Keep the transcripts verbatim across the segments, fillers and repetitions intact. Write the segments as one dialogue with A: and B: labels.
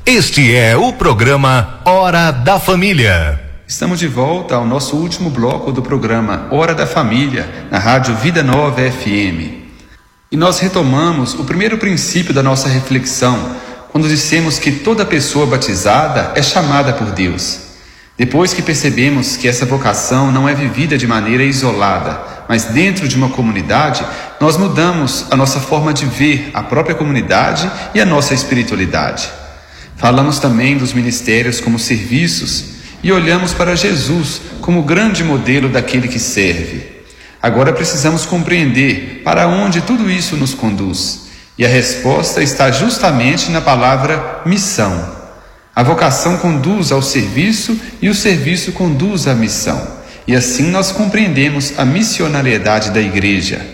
A: Este é o programa Hora da Família.
B: Estamos de volta ao nosso último bloco do programa Hora da Família, na Rádio Vida Nova F M. E nós retomamos o primeiro princípio da nossa reflexão, quando dissemos que toda pessoa batizada é chamada por Deus. Depois que percebemos que essa vocação não é vivida de maneira isolada, mas dentro de uma comunidade, nós mudamos a nossa forma de ver a própria comunidade e a nossa espiritualidade. Falamos também dos ministérios como serviços e olhamos para Jesus como o grande modelo daquele que serve. Agora precisamos compreender para onde tudo isso nos conduz. E a resposta está justamente na palavra missão. A vocação conduz ao serviço e o serviço conduz à missão. E assim nós compreendemos a missionariedade da igreja.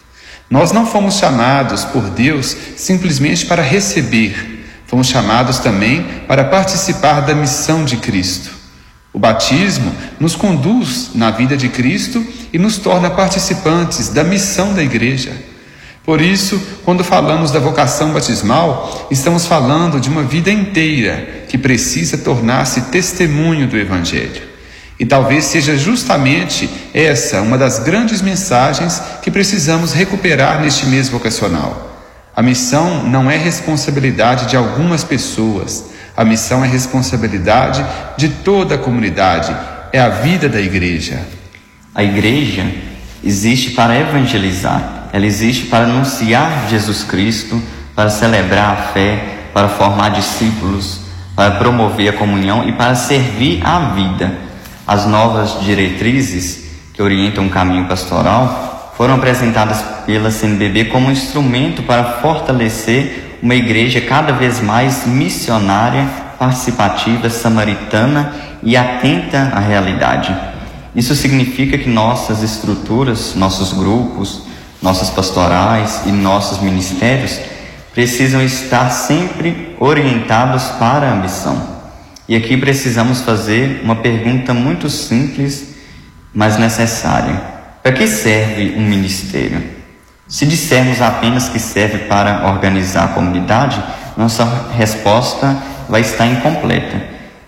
B: Nós não fomos chamados por Deus simplesmente para receber. Fomos chamados também para participar da missão de Cristo. O batismo nos conduz na vida de Cristo e nos torna participantes da missão da igreja. Por isso, quando falamos da vocação batismal, estamos falando de uma vida inteira que precisa tornar-se testemunho do Evangelho. E talvez seja justamente essa uma das grandes mensagens que precisamos recuperar neste mês vocacional. A missão não é responsabilidade de algumas pessoas. A missão é responsabilidade de toda a comunidade. É a vida da igreja.
C: A igreja existe para evangelizar. Ela existe para anunciar Jesus Cristo, para celebrar a fé, para formar discípulos, para promover a comunhão e para servir a vida. As novas diretrizes que orientam o caminho pastoral foram apresentadas pela C N B B como um instrumento para fortalecer uma igreja cada vez mais missionária, participativa, samaritana e atenta à realidade. Isso significa que nossas estruturas, nossos grupos, nossas pastorais e nossos ministérios precisam estar sempre orientados para a missão. E aqui precisamos fazer uma pergunta muito simples, mas necessária. Para que serve um ministério? Se dissermos apenas que serve para organizar a comunidade, nossa resposta vai estar incompleta.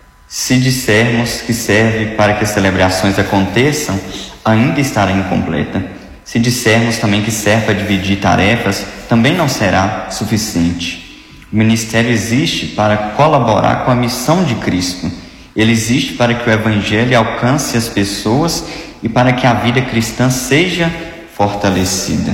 C: Se dissermos que serve para que as celebrações aconteçam, ainda estará incompleta. Se dissermos também que serve para dividir tarefas, também não será suficiente. O ministério existe para colaborar com a missão de Cristo. Ele existe para que o Evangelho alcance as pessoas e para que a vida cristã seja fortalecida.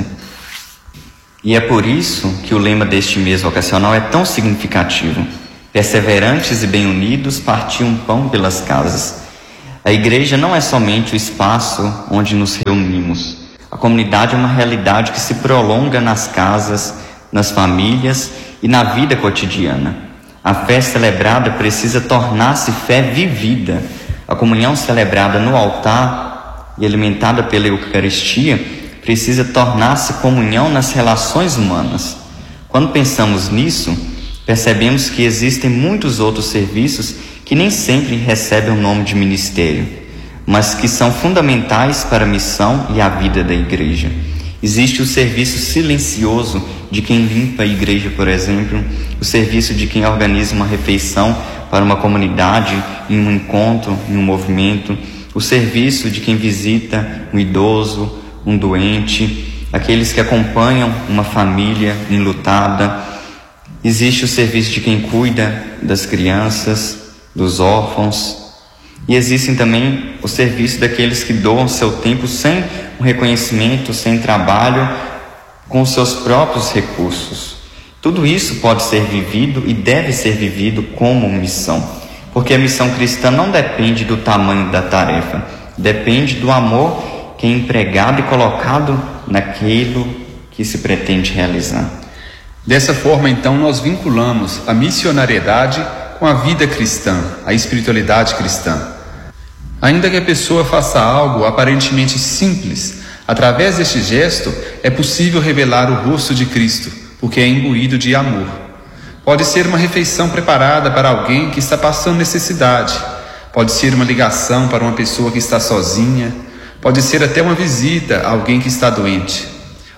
C: E é por isso que o lema deste mês vocacional é tão significativo. Perseverantes e bem unidos, partiam um pão pelas casas. A igreja não é somente o espaço onde nos reunimos. A comunidade é uma realidade que se prolonga nas casas, nas famílias e na vida cotidiana. A fé celebrada precisa tornar-se fé vivida. A comunhão celebrada no altar e alimentada pela Eucaristia precisa tornar-se comunhão nas relações humanas. Quando pensamos nisso, percebemos que existem muitos outros serviços que nem sempre recebem o nome de ministério, mas que são fundamentais para a missão e a vida da igreja. Existe o serviço silencioso de quem limpa a igreja, por exemplo, o serviço de quem organiza uma refeição para uma comunidade, em um encontro, em um movimento, o serviço de quem visita um idoso, um doente, aqueles que acompanham uma família enlutada. Existe o serviço de quem cuida das crianças, dos órfãos, e existem também o serviço daqueles que doam seu tempo sem um reconhecimento, sem trabalho, com os seus próprios recursos. Tudo isso pode ser vivido e deve ser vivido como missão, porque a missão cristã não depende do tamanho da tarefa, depende do amor que é empregado e colocado naquilo que se pretende realizar.
B: Dessa forma, então, nós vinculamos a missionariedade com a vida cristã, a espiritualidade cristã. Ainda que a pessoa faça algo aparentemente simples, através deste gesto é possível revelar o rosto de Cristo, porque é imbuído de amor. Pode ser uma refeição preparada para alguém que está passando necessidade, pode ser uma ligação para uma pessoa que está sozinha, pode ser até uma visita a alguém que está doente.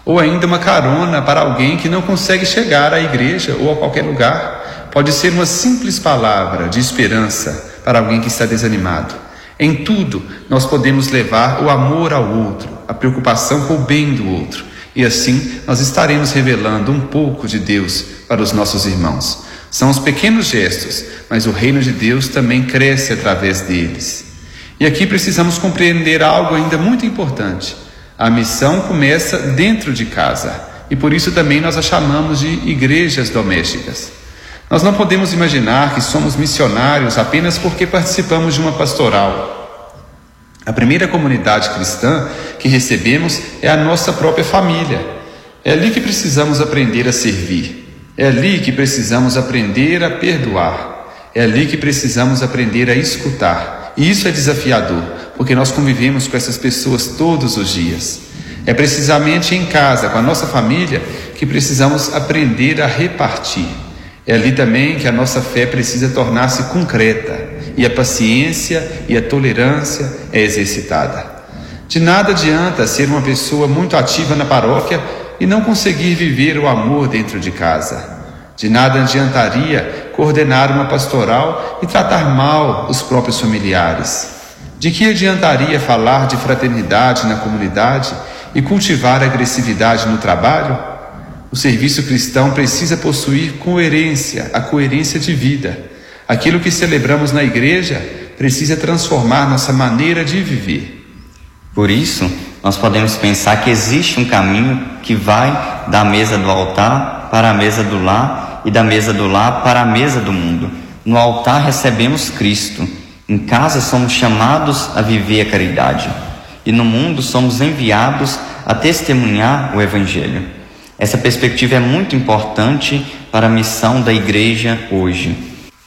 B: ou ainda uma carona para alguém que não consegue chegar à igreja ou a qualquer lugar. Pode ser uma simples palavra de esperança para alguém que está desanimado. Em tudo, nós podemos levar o amor ao outro, a preocupação com o bem do outro. E assim, nós estaremos revelando um pouco de Deus para os nossos irmãos. São os pequenos gestos, mas o reino de Deus também cresce através deles. E aqui precisamos compreender algo ainda muito importante. A missão começa dentro de casa, e por isso também nós a chamamos de igrejas domésticas. Nós não podemos imaginar que somos missionários apenas porque participamos de uma pastoral. A primeira comunidade cristã que recebemos é a nossa própria família. É ali que precisamos aprender a servir. É ali que precisamos aprender a perdoar. É ali que precisamos aprender a escutar. E isso é desafiador, porque nós convivemos com essas pessoas todos os dias. É precisamente em casa, com a nossa família, que precisamos aprender a repartir. É ali também que a nossa fé precisa tornar-se concreta, e a paciência e a tolerância é exercitada. De nada adianta ser uma pessoa muito ativa na paróquia e não conseguir viver o amor dentro de casa. De nada adiantaria coordenar uma pastoral e tratar mal os próprios familiares. De que adiantaria falar de fraternidade na comunidade e cultivar agressividade no trabalho? O serviço cristão precisa possuir coerência, a coerência de vida. Aquilo que celebramos na igreja precisa transformar nossa maneira de viver.
C: Por isso, nós podemos pensar que existe um caminho que vai da mesa do altar para a mesa do lar e da mesa do lar para a mesa do mundo. No altar recebemos Cristo. Em casa somos chamados a viver a caridade. E no mundo somos enviados a testemunhar o Evangelho. Essa perspectiva é muito importante para a missão da igreja hoje.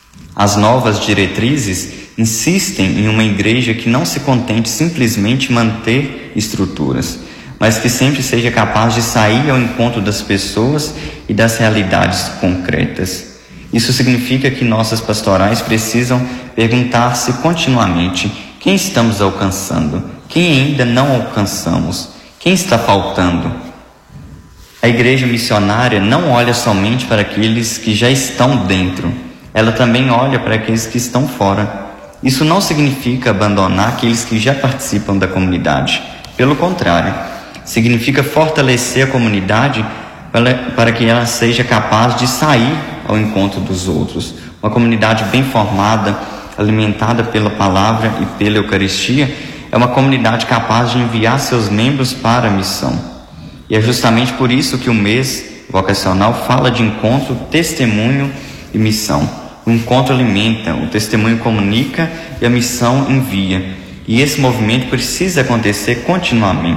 C: As novas diretrizes insistem em uma igreja que não se contente simplesmente manter estruturas, mas que sempre seja capaz de sair ao encontro das pessoas e das realidades concretas. Isso significa que nossas pastorais precisam perguntar-se continuamente: quem estamos alcançando? Quem ainda não alcançamos? Quem está faltando? A igreja missionária não olha somente para aqueles que já estão dentro, ela também olha para aqueles que estão fora. Isso não significa abandonar aqueles que já participam da comunidade. Pelo contrário, significa fortalecer a comunidade para, para que ela seja capaz de sair ao encontro dos outros. Uma comunidade bem formada, alimentada pela palavra e pela Eucaristia, é uma comunidade capaz de enviar seus membros para a missão. E é justamente por isso que o mês vocacional fala de encontro, testemunho e missão. O encontro alimenta, o testemunho comunica e a missão envia. E esse movimento precisa acontecer continuamente.